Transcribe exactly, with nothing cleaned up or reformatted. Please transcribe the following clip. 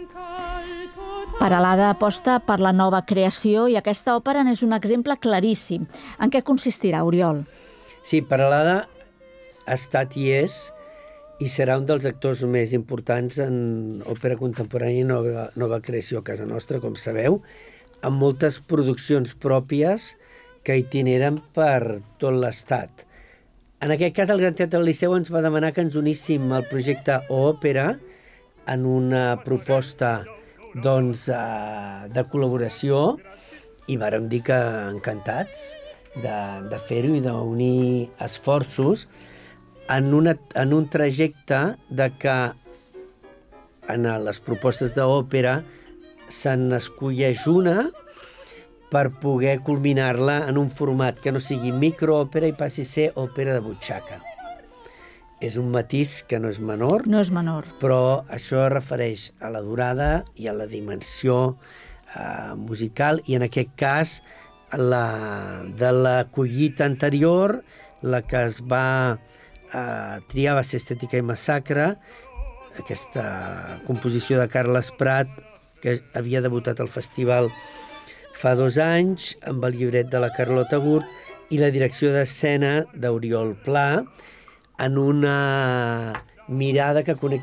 Peralada aposta per la nova creació i aquesta òpera n'és un exemple claríssim. En què consistirà, Oriol? Sí, Peralada ha estat i és i serà un dels actors més importants en òpera contemporània i nova, nova creació a casa nostra, com sabeu, amb moltes produccions pròpies que itineren per tot l'Estat. En aquest cas, el Gran Teatre del Liceu ens va demanar que ens uníssim al projecte Òpera en una proposta doncs, de col·laboració i vàrem dir que encantats de, de fer-ho i d'unir esforços en, una, en un trajecte de que en les propostes d'òpera se n'escolleix una per poder culminar-la en un format que no sigui microòpera i passi a ser òpera de butxaca. És un matís que no és menor, No és menor. però això es refereix a la durada i a la dimensió eh, musical i en aquest cas la, de la collita anterior, la que es va eh, triar va ser Estètica i Massacre, aquesta composició de Carles Prat que havia debutat al festival fa dos anys amb el llibret de la Carlota Gurt i la direcció d'escena d'Oriol Pla en una mirada que connecta